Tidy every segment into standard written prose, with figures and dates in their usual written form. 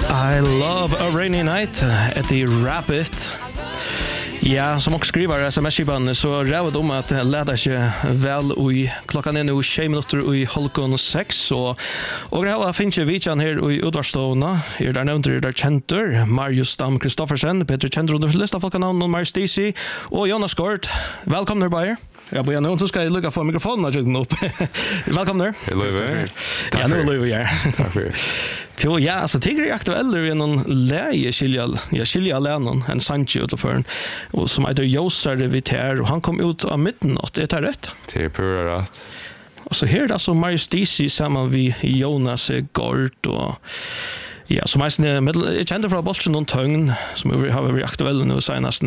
I love a rainy night at the Rapid. Ja, som också skriver sms-skivan så rävet om att läda sig väl i klockan är nu 6 minuter i 5:06 och det här finns ju vidjan här i Udvarståna där nämnde där Kentur, Marius Stam Kristoffersen, Peter Kentur under lista folk namn och Marius Stacy och Jonas Gort. Välkommen här Ja, på nu så ska jag lucka för mikrofonen och jutta upp. Välkommen där. Hello. Ja, nu är vi här. Tack för det. Jo, ja, så tycker jag aktuellt är någon läge skilja länen en Sanchi utanför och som heter Josar Viter och han kom ut av mitten att det är rätt. Det är pura rätt. Och så här där så Marius DC samman vi Jonas Gort och ja, så mest jag kände från bollen någon tång som vi har varit aktuella nu senast.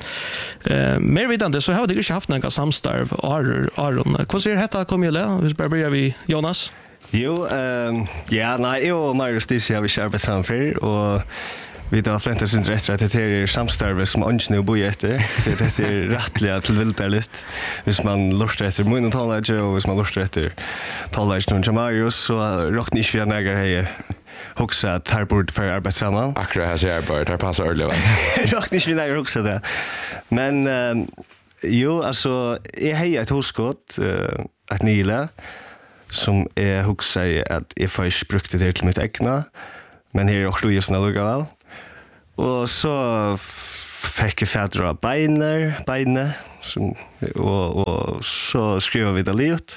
Mer vidande så har det inte haft några samstarv Aron. Vad säger detta kommer ju vi börjar vi Jonas. Jo, ja, nej, och Marius DC har vi kört framför och vi har fläntat sin rätt att det är samstarv som önskar nu bo efter. Det är rättliga till vildarligt. Hvis man lustar efter mun och talage och hvis man lustar efter talage någon Marius så rockar ni för några här också att här borde för arbetssamman. Akkurat här ser jag bara, det passar ordentligt. Rockar ni för några också det. Men jo, alltså jag har ett hoskott att nila som jag huxar att jag först brukte det till mitt egna men här är också just när lugga väl och så fick jag fädra beina som och så skrev vi det lite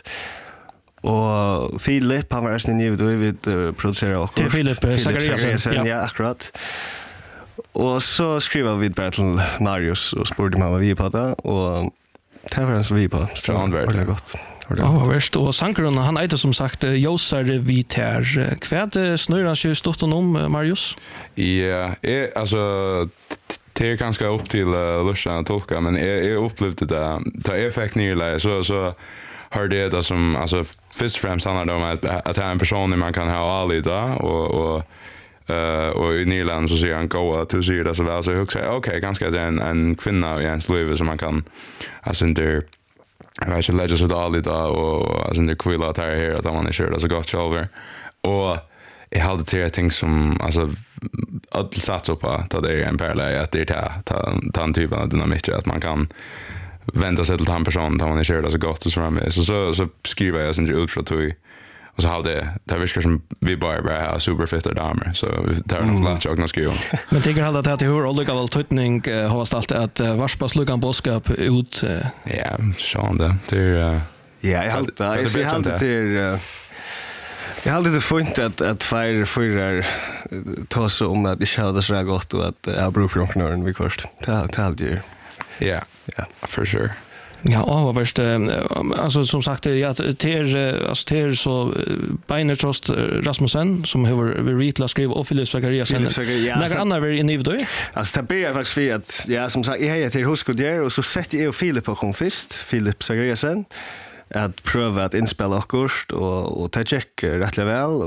och Filip han var sen nu vi producerar också till Filip Zachariasen ja akkurat och så skrev vi bara till Marius och spurgade mig vad vi på det och det var så vi på det gott. Ja, värst och Sankron han heter som sagt Josar Viter. Kvad snurrar sig stort om Marius? Ja, alltså det är ganska upp till Lushan att tolka men jag upplevde det ta effekt nyligen så hör det som alltså först och främst handlar det om att ha en person man kan ha all idag och i Nyland så ser han gå till sida så väl så jag säger okej ganska det en kvinna i ens liv som man kan alltså inte jag vet inte lägga så dåligt och alltså det kvilla att här att man är kör det så gott över och jag hade tre ting som alltså att satsa på att det är en parallell att det är ta en typ av dynamik att man kan vända sig till en person där man är kör det så gott och så skriver jag sen ut från tog och så hade det viskar som vi bara ha superfitter damer så vi tar något lätt jag kan skriva. Men tänker han att det hur olika väl tutning har allt att varspas lugan boskap ut ja så det är ja jag hade det jag hade det funnit att fyra ta så om att det kändes så gott och att jag brukar från Norrland vi först tal ju ja for sure. Ja, vad värst alltså som sagt ja ter så Beinertrost Rasmussen som har retla skriva och Filip Zachariasen. Några andra var inne i då. Alltså det börjar faktiskt vi att ja som sagt jag heter Huskodier och så sätter jag och Filip på konfist Filip Zachariasen att pröva att inspela akkurst och ta check rätt väl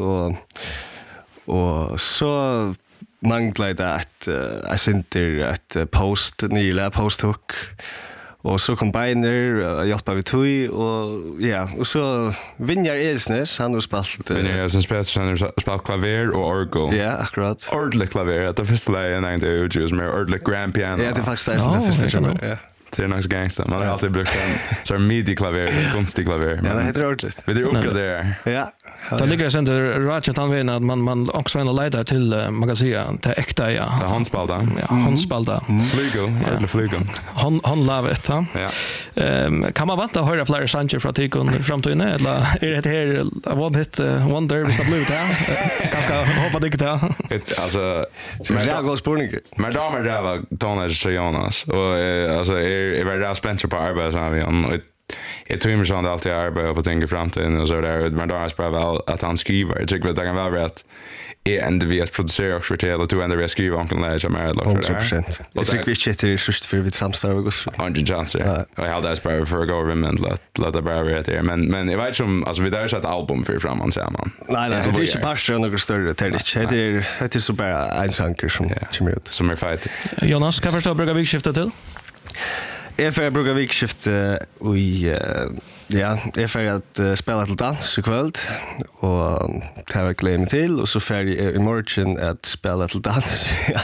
och så manglar det att jag synter ett post-hook och så kombinerar hjälpa vi tog och ja och så Vinjar Elsnes han har spelat Vinjar Elsnes spelat klaver och orgel. Ja, akkurat. Ordentligt klaver det första lägen jag inte utgjorde mer ordentligt grand piano. Ja, det faktiskt det första ja. Det är nog gangsta. Man har alltid brukt en så midi-klaver, konstig klaver. Ja, det heter ordentligt. Vi det uppgraderar. Ja. Det ligger sen där Ratchet han vet att man också vill leda till magasin till äkta ja. Det handspalta. Ja, handspalta. Flygel. Han love it, ja. Kan man vänta höra fler Sanchez från Tikon framtiden eller är det här one hit wonder vi ska bli ut här? Ganska hoppa det inte. Alltså jag går spårning. Men damer där var Tonage och Jonas och alltså är väl Spencer på arbetet så vi jag tror mig alltid arbetar på tänker framtiden och så där men då är det väl att han skriver. Jag tycker att det kan vara rätt ändå vi att producera också till eller till ändå vi skriver om kan läsa mer eller så där. Jag tycker vi sitter i just för vid samstarv och så. 100%. Och jag hade bara för government let the bara rätt där men jag vet som alltså vi där så ett album för framan så man. Nej, det är inte bara några större till det är så bara en sanker som kommer ut. Som är fight. Jonas, kan förstå brukar vi skifta till? Jag brukar vikskifta i ja, jag för att spela till dans ikväll och tar jag glömmer till och så färdig i morgon att spela till dans.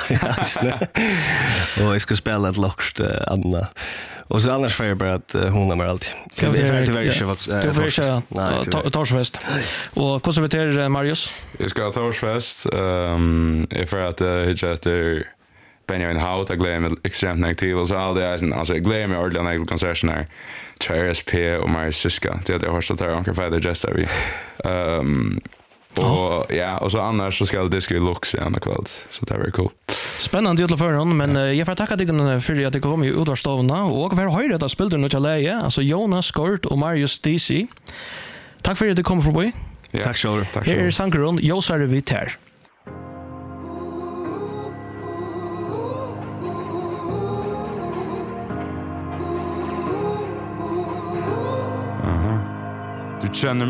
Och jag ska spela ett lockst Anna. Och så annars får jag bara att hon har mig alltid. Det är inte Torsfest. Och vad så vet du Marius? Jag ska ha Torsfest. För att hitcha efter Benjamin Hout, jag glömmer extremt negativ. Och så all det är alltså jag glömmer ordentligt negativ konserten här. RSP och Marius Syska. Det är det jag har stått här och Fader Jester vi. Och ja, och så annars så ska jag disco i Lux igen ikväll. Så det är cool. Spännande ut för honom, men jag får tacka dig för att du kom i utvarstavna och för höjre att spela nu till läge, alltså Jonas Skort och Marius DC. Tack för att du kom förbi. Ja. Tack så. Tack så. Här är Sankaron, Josar vid här. Du känner